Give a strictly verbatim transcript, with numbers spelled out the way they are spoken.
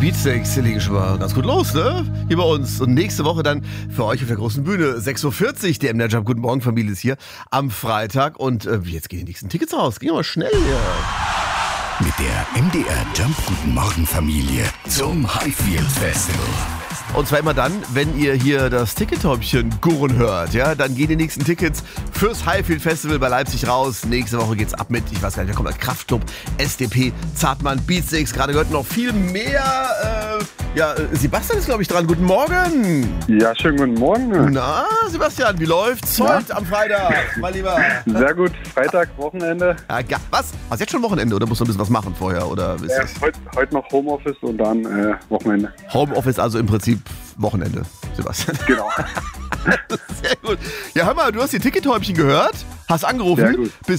Beatsteaks legen schon mal ganz gut los, ne? Hier bei uns. Und nächste Woche dann für euch auf der großen Bühne sechs Uhr vierzig. Die M D R Jump Guten Morgen Familie ist hier am Freitag. Und äh, jetzt gehen die nächsten Tickets raus. Gehen wir mal schnell hier. Mit der M D R Jump Guten Morgen Familie zum Highfield Festival. Und zwar immer dann, wenn ihr hier das Tickettäubchen gurren hört, ja, dann gehen die nächsten Tickets fürs Highfield Festival bei Leipzig raus. Nächste Woche geht's ab mit, ich weiß gar nicht, wer kommt, Kraftklub, S D P, Zartmann, Beatsteaks, gerade gehört noch viel mehr. Äh, ja, Sebastian ist, glaube ich, dran. Guten Morgen. Ja, schönen guten Morgen. Na, Sebastian, wie läuft's heute ja. am Freitag, mein Lieber? Sehr gut, Freitag, Wochenende. Ja, ja, was? Hast du jetzt schon Wochenende oder musst du ein bisschen was machen vorher? Oder ist ja, das? Heute, heute noch Homeoffice und dann äh, Wochenende. Homeoffice, also im Prinzip Wochenende, Sebastian. Genau. Sehr gut. Ja, hör mal, du hast die Tickettäubchen gehört, hast angerufen. Sehr gut. Bist